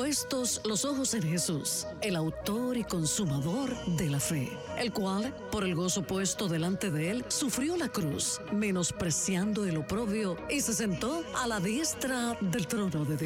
puestos los ojos en Jesús, el autor y consumador de la fe, el cual, por el gozo puesto delante de él, sufrió la cruz, menospreciando el oprobio, y se sentó a la diestra del trono de Dios.